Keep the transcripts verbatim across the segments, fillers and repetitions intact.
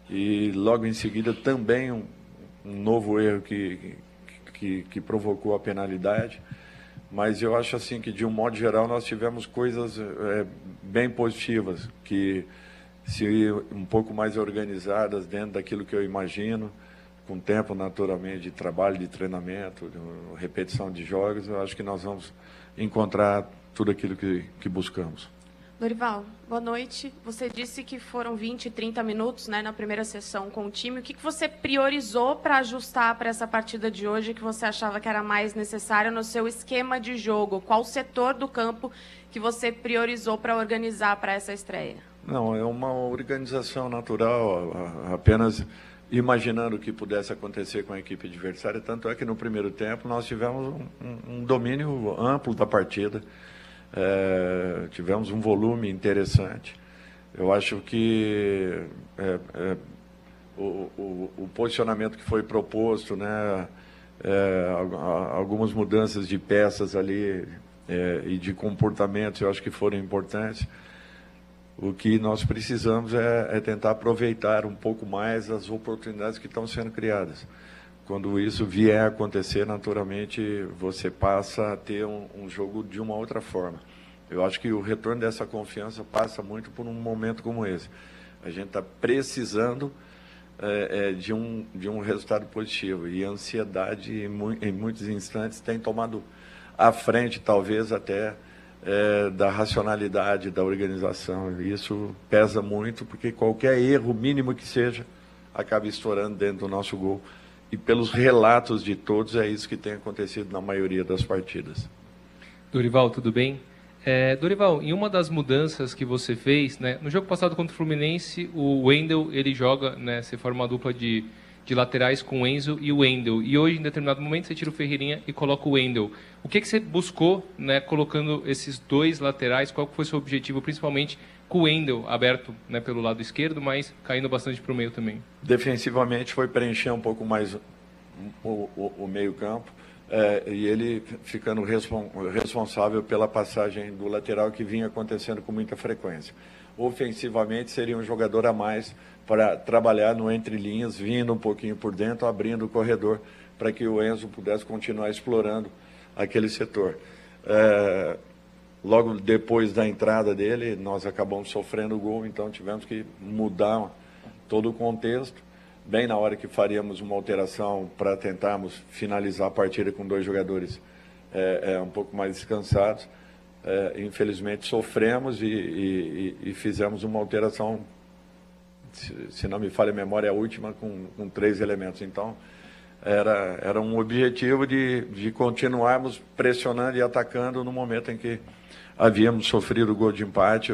e logo em seguida também um, um novo erro que, que, que provocou a penalidade. Mas eu acho assim que, de um modo geral, nós tivemos coisas é, bem positivas, que se um pouco mais organizadas dentro daquilo que eu imagino, com tempo naturalmente de trabalho, de treinamento, de repetição de jogos, eu acho que nós vamos encontrar tudo aquilo que, que buscamos. Dorival, boa noite. Você disse que foram vinte, trinta minutos, né, na primeira sessão com o time. O que, que você priorizou para ajustar para essa partida de hoje que você achava que era mais necessário no seu esquema de jogo? Qual setor do campo que você priorizou para organizar para essa estreia? Não, é uma organização natural, apenas imaginando o que pudesse acontecer com a equipe adversária. Tanto é que no primeiro tempo nós tivemos um, um domínio amplo da partida. É, tivemos um volume interessante. Eu acho que é, é, o, o, o posicionamento que foi proposto, né, é, algumas mudanças de peças ali é, e de comportamentos, eu acho que foram importantes. O que nós precisamos é, é tentar aproveitar um pouco mais as oportunidades que estão sendo criadas. Quando isso vier a acontecer, naturalmente, você passa a ter um, um jogo de uma outra forma. Eu acho que o retorno dessa confiança passa muito por um momento como esse. A gente está precisando é, é, de, um, de um resultado positivo. E a ansiedade, em, mu em muitos instantes, tem tomado à frente, talvez, até é, da racionalidade da organização. E isso pesa muito, porque qualquer erro mínimo que seja, acaba estourando dentro do nosso gol. E pelos relatos de todos, é isso que tem acontecido na maioria das partidas. Dorival, tudo bem? É, Dorival, em uma das mudanças que você fez, né, no jogo passado contra o Fluminense, o Wendel, ele joga, né, você forma uma dupla de, de laterais com o Enzo e o Wendel. E hoje, em determinado momento, você tira o Ferreirinha e coloca o Wendel. O que, que você buscou, né, colocando esses dois laterais? Qual foi o seu objetivo, principalmente com o Wendel aberto, né, pelo lado esquerdo, mas caindo bastante para o meio também? Defensivamente foi preencher um pouco mais o, o, o meio campo, é, e ele ficando respon, responsável pela passagem do lateral, que vinha acontecendo com muita frequência. Ofensivamente seria um jogador a mais para trabalhar no entre linhas, vindo um pouquinho por dentro, abrindo o corredor para que o Enzo pudesse continuar explorando aquele setor. É, Logo depois da entrada dele, nós acabamos sofrendo o gol, então tivemos que mudar todo o contexto, bem na hora que faríamos uma alteração para tentarmos finalizar a partida com dois jogadores é, é, um pouco mais descansados. É, infelizmente sofremos e, e, e fizemos uma alteração, se, se não me falha a memória, a última, com, com três elementos. Então, era, era um objetivo de, de continuarmos pressionando e atacando no momento em que havíamos sofrido o gol de empate,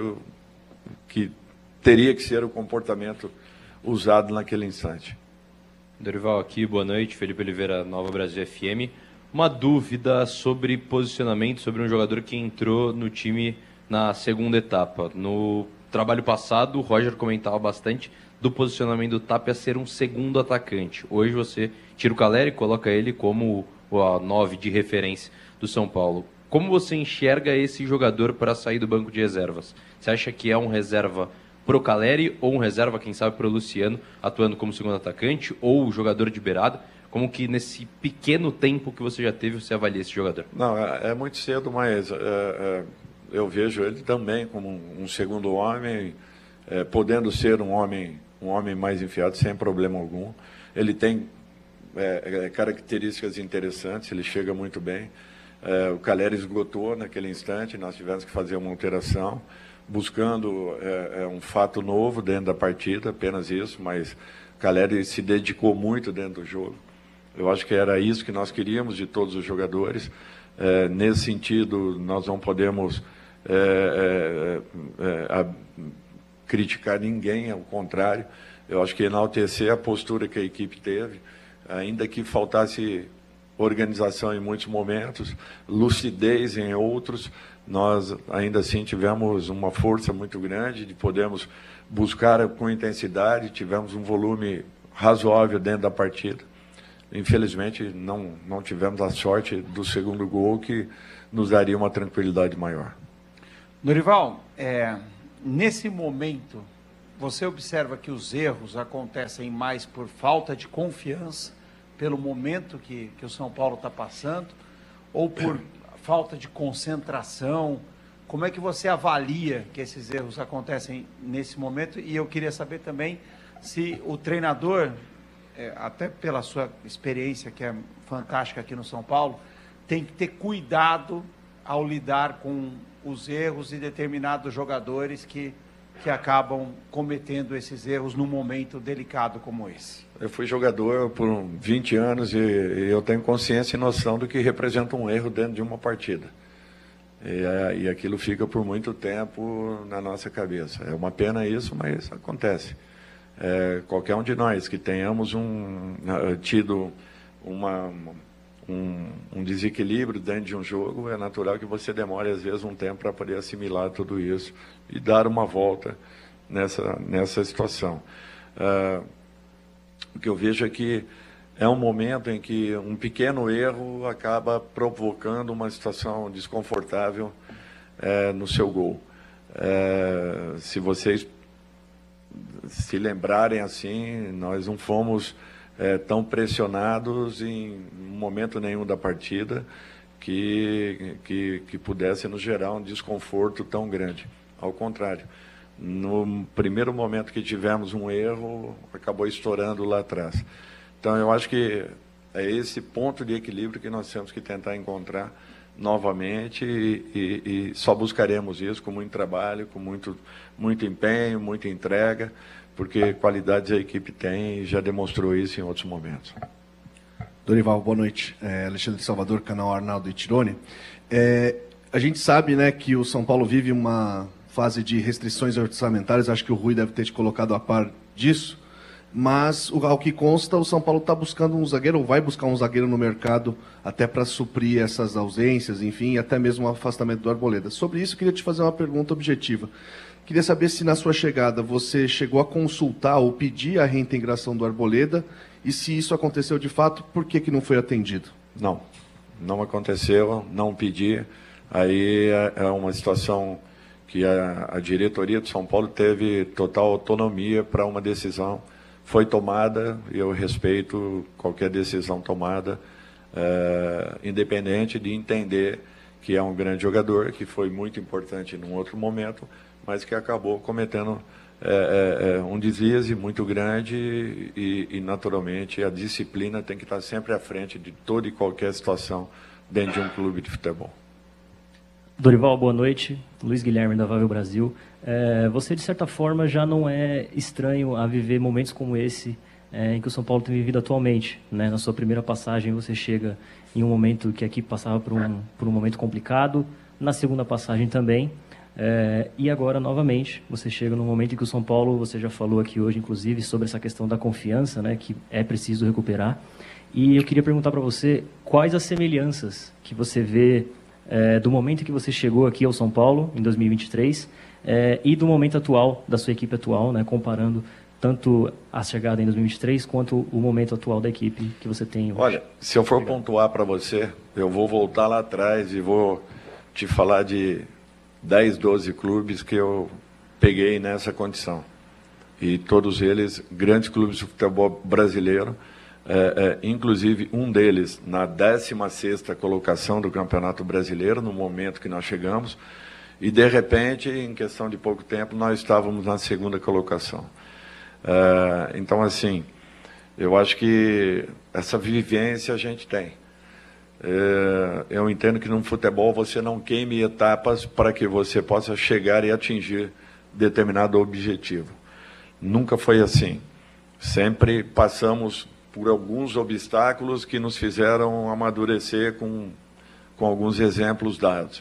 que teria que ser o comportamento usado naquele instante. Dorival aqui, boa noite, Felipe Oliveira, Nova Brasil F M. Uma dúvida sobre posicionamento, sobre um jogador que entrou no time na segunda etapa. No trabalho passado, o Roger comentava bastante do posicionamento do Tapia ser um segundo atacante. Hoje você tira o Caleri e coloca ele como a nove de referência do São Paulo. Como você enxerga esse jogador para sair do banco de reservas? Você acha que é um reserva pro Caleri ou um reserva, quem sabe, pro Luciano, atuando como segundo atacante, ou jogador de beirada? Como que nesse pequeno tempo que você já teve, você avalia esse jogador? Não, é, é muito cedo, mas é, é, eu vejo ele também como um, um segundo homem, é, podendo ser um homem, um homem mais enfiado, sem problema algum. Ele tem é, características interessantes, ele chega muito bem. É, o Caleri esgotou naquele instante, nós tivemos que fazer uma alteração, buscando é, é, um fato novo dentro da partida, apenas isso, mas o Caleri se dedicou muito dentro do jogo. Eu acho que era isso que nós queríamos de todos os jogadores. É, nesse sentido, nós não podemos é, é, é, a, criticar ninguém, ao contrário. Eu acho que enaltecer a postura que a equipe teve, ainda que faltasse organização em muitos momentos, lucidez em outros, nós ainda assim tivemos uma força muito grande de podermos buscar com intensidade, tivemos um volume razoável dentro da partida. Infelizmente, não, não tivemos a sorte do segundo gol, que nos daria uma tranquilidade maior. Dorival, é, nesse momento você observa que os erros acontecem mais por falta de confiança, pelo momento que, que o São Paulo está passando, ou por falta de concentração? Como é que você avalia que esses erros acontecem nesse momento? E eu queria saber também se o treinador, é, até pela sua experiência, que é fantástica aqui no São Paulo, tem que ter cuidado ao lidar com os erros de determinados jogadores que, que acabam cometendo esses erros num momento delicado como esse. Eu fui jogador por vinte anos e, e eu tenho consciência e noção do que representa um erro dentro de uma partida. E, e aquilo fica por muito tempo na nossa cabeça. É uma pena isso, mas acontece. É, qualquer um de nós que tenhamos um, tido uma, um, um desequilíbrio dentro de um jogo, é natural que você demore, às vezes, um tempo para poder assimilar tudo isso e dar uma volta nessa, nessa situação. É, o que eu vejo é que é um momento em que um pequeno erro acaba provocando uma situação desconfortável é, no seu gol. É, se vocês se lembrarem assim, nós não fomos é, tão pressionados em momento nenhum da partida que, que, que pudesse nos gerar um desconforto tão grande. Ao contrário, no primeiro momento que tivemos um erro, acabou estourando lá atrás. Então, eu acho que é esse ponto de equilíbrio que nós temos que tentar encontrar novamente e, e, e só buscaremos isso com muito trabalho, com muito, muito empenho, muita entrega, porque qualidades a equipe tem e já demonstrou isso em outros momentos. Dorival, boa noite. É, Alexandre de Salvador, canal Arnaldo e Tirone. É, a gente sabe, né, que o São Paulo vive uma fase de restrições orçamentárias, acho que o Rui deve ter te colocado a par disso. Mas, ao que consta, o São Paulo está buscando um zagueiro, ou vai buscar um zagueiro no mercado, até para suprir essas ausências, enfim, até mesmo o afastamento do Arboleda. Sobre isso, queria te fazer uma pergunta objetiva. Queria saber se, na sua chegada, você chegou a consultar ou pedir a reintegração do Arboleda, e se isso aconteceu de fato, por que, que não foi atendido? Não, não aconteceu, não pedi. Aí é uma situação que a, a diretoria de São Paulo teve total autonomia para uma decisão. Foi tomada, e eu respeito qualquer decisão tomada, é, independente de entender que é um grande jogador, que foi muito importante num outro momento, mas que acabou cometendo é, é, um deslize muito grande e, e, naturalmente, a disciplina tem que estar sempre à frente de toda e qualquer situação dentro de um clube de futebol. Dorival, boa noite. Luiz Guilherme, da Vável Brasil. É, você, de certa forma, já não é estranho a viver momentos como esse é, em que o São Paulo tem vivido atualmente, né? Na sua primeira passagem, você chega em um momento que aqui passava por um, por um momento complicado, na segunda passagem também, é, e agora, novamente, você chega num momento em que o São Paulo, você já falou aqui hoje, inclusive, sobre essa questão da confiança, né, que é preciso recuperar. E eu queria perguntar para você quais as semelhanças que você vê É, do momento que você chegou aqui ao São Paulo, em dois mil e vinte e três, é, e do momento atual, da sua equipe atual, né, comparando tanto a chegada em dois mil e vinte e três, quanto o momento atual da equipe que você tem hoje. Olha, se eu for Obrigado. pontuar para você, eu vou voltar lá atrás e vou te falar de dez, doze clubes que eu peguei nessa condição. E todos eles, grandes clubes de futebol brasileiro, É, é, inclusive um deles na décima sexta colocação do Campeonato Brasileiro, no momento que nós chegamos, e de repente, em questão de pouco tempo, nós estávamos na segunda colocação. É, então, assim, eu acho que essa vivência a gente tem. É, eu entendo que no futebol você não queime etapas para que você possa chegar e atingir determinado objetivo. Nunca foi assim. Sempre passamos por alguns obstáculos que nos fizeram amadurecer com, com alguns exemplos dados.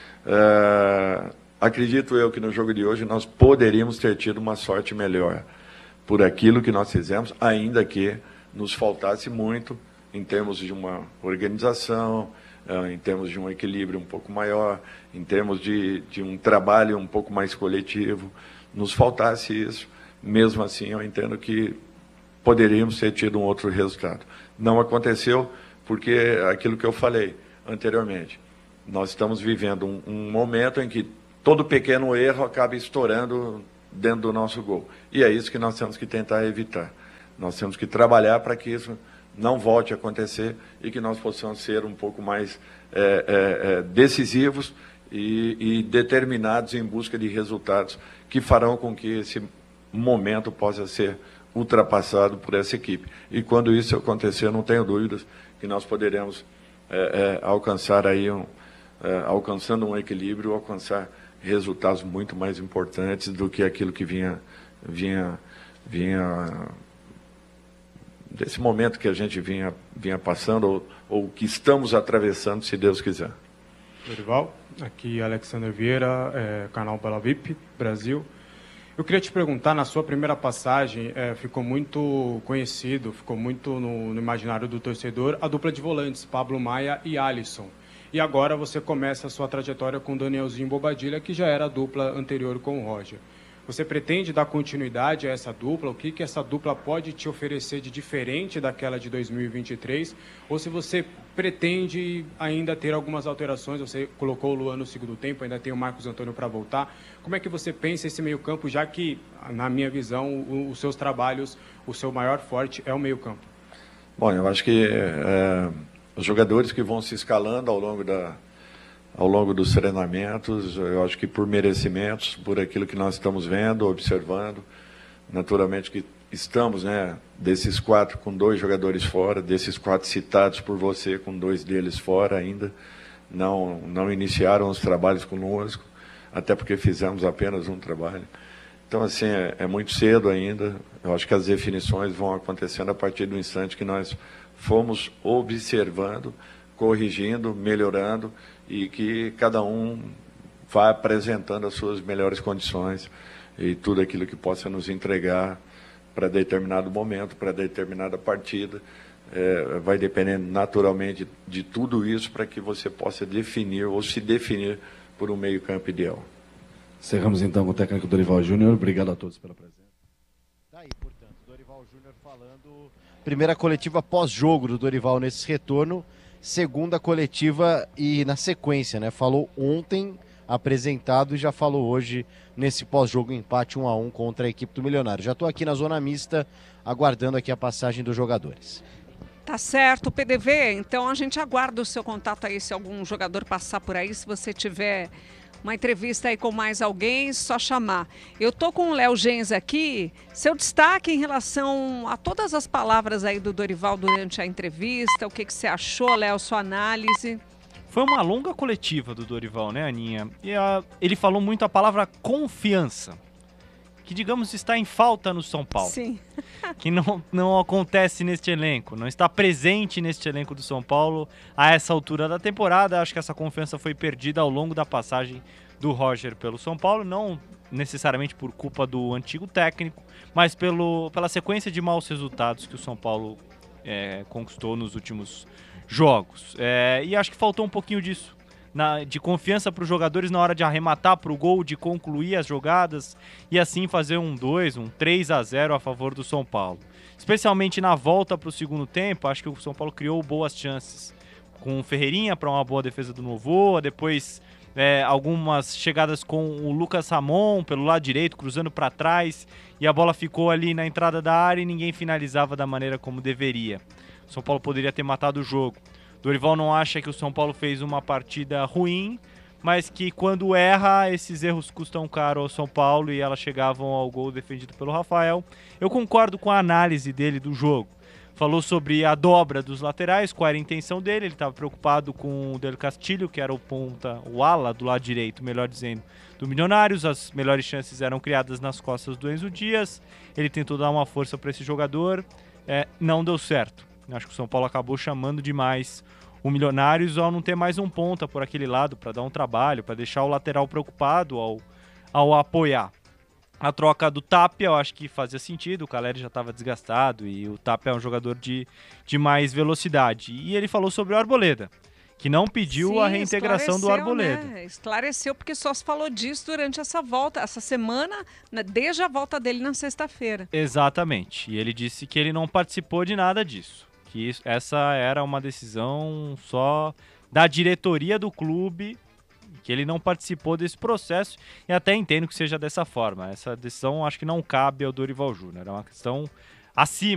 É, acredito eu que no jogo de hoje nós poderíamos ter tido uma sorte melhor por aquilo que nós fizemos, ainda que nos faltasse muito em termos de uma organização, em termos de um equilíbrio um pouco maior, em termos de, de um trabalho um pouco mais coletivo. Nos faltasse isso, mesmo assim eu entendo que poderíamos ter tido um outro resultado. Não aconteceu porque aquilo que eu falei anteriormente, nós estamos vivendo um, um momento em que todo pequeno erro acaba estourando dentro do nosso gol. E é isso que nós temos que tentar evitar. Nós temos que trabalhar para que isso não volte a acontecer e que nós possamos ser um pouco mais é, é, é, decisivos e, e determinados em busca de resultados que farão com que esse momento possa ser ultrapassado por essa equipe. E quando isso acontecer, não tenho dúvidas que nós poderemos é, é, alcançar aí um, é, alcançando um equilíbrio, alcançar resultados muito mais importantes do que aquilo que vinha vinha vinha desse momento que a gente vinha vinha passando ou, ou que estamos atravessando, se Deus quiser. Dorival, aqui Alexander Vieira, é, canal Bela V I P Brasil. Eu queria te perguntar, na sua primeira passagem, é, ficou muito conhecido, ficou muito no, no imaginário do torcedor, a dupla de volantes, Pablo Maia e Alisson. E agora você começa a sua trajetória com Danielzinho Bobadilla, que já era a dupla anterior com o Roger. Você pretende dar continuidade a essa dupla? O que, que essa dupla pode te oferecer de diferente daquela de dois mil e vinte e três? Ou se você pretende ainda ter algumas alterações? Você colocou o Luan no segundo tempo, ainda tem o Marcos Antônio para voltar. Como é que você pensa esse meio-campo, já que, na minha visão, o, os seus trabalhos, o seu maior forte é o meio-campo? Bom, eu acho que é, os jogadores que vão se escalando ao longo da... ao longo dos treinamentos, eu acho que por merecimentos, por aquilo que nós estamos vendo, observando, naturalmente que estamos, né, desses quatro com dois jogadores fora, desses quatro citados por você com dois deles fora ainda, não, não iniciaram os trabalhos conosco, até porque fizemos apenas um trabalho. Então, assim, é, é muito cedo ainda, eu acho que as definições vão acontecendo a partir do instante que nós fomos observando, corrigindo, melhorando, e que cada um vá apresentando as suas melhores condições e tudo aquilo que possa nos entregar para determinado momento, para determinada partida. É, vai dependendo naturalmente de tudo isso para que você possa definir ou se definir por um meio-campo ideal. Encerramos então com o técnico Dorival Júnior. Obrigado a todos pela presença. Daí, portanto, Dorival Júnior falando. Primeira coletiva pós-jogo do Dorival nesse retorno. Segunda coletiva e na sequência, né? Falou ontem, apresentado, e já falou hoje nesse pós-jogo empate um a um contra a equipe do Milionário. Já estou aqui na zona mista, aguardando aqui a passagem dos jogadores. Tá certo, P D V. Então a gente aguarda o seu contato aí, se algum jogador passar por aí, se você tiver uma entrevista aí com mais alguém, só chamar. Eu tô com o Léo Gens aqui. Seu destaque em relação a todas as palavras aí do Dorival durante a entrevista, o que, que você achou, Léo, sua análise? Foi uma longa coletiva do Dorival, né, Aninha? E a, ele falou muito a palavra confiança, que, digamos, está em falta no São Paulo. Sim. Que não, não acontece neste elenco, não está presente neste elenco do São Paulo a essa altura da temporada. Acho que essa confiança foi perdida ao longo da passagem do Roger pelo São Paulo, não necessariamente por culpa do antigo técnico, mas pelo, pela sequência de maus resultados que o São Paulo é, conquistou nos últimos jogos. É, e acho que faltou um pouquinho disso. Na, de confiança para os jogadores na hora de arrematar para o gol, de concluir as jogadas e assim fazer um dois, um três a zero a favor do São Paulo. Especialmente na volta para o segundo tempo, acho que o São Paulo criou boas chances com o Ferreirinha para uma boa defesa do Novoa, depois é, algumas chegadas com o Lucas Ramon pelo lado direito, cruzando para trás, e a bola ficou ali na entrada da área e ninguém finalizava da maneira como deveria. O São Paulo poderia ter matado o jogo. Dorival não acha que o São Paulo fez uma partida ruim, mas que quando erra, esses erros custam caro ao São Paulo e elas chegavam ao gol defendido pelo Rafael. Eu concordo com a análise dele do jogo. Falou sobre a dobra dos laterais, qual era a intenção dele. Ele estava preocupado com o Del Castillo, que era o ponta, o ala do lado direito, melhor dizendo, do Milionários. As melhores chances eram criadas nas costas do Enzo Dias. Ele tentou dar uma força para esse jogador, é, não deu certo. Acho que o São Paulo acabou chamando demais o Milionários ao não ter mais um ponta por aquele lado para dar um trabalho, para deixar o lateral preocupado ao, ao apoiar. A troca do Tapia, eu acho que fazia sentido, o Caleri já estava desgastado e o Tapia é um jogador de, de mais velocidade. E ele falou sobre o Arboleda, que não pediu Sim, a reintegração do Arboleda. Né? Esclareceu, porque só se falou disso durante essa volta, essa semana, desde a volta dele na sexta-feira. Exatamente, e ele disse que ele não participou de nada disso. Que isso, essa era uma decisão só da diretoria do clube, que ele não participou desse processo e até entendo que seja dessa forma. Essa decisão acho que não cabe ao Dorival Júnior, é uma questão acima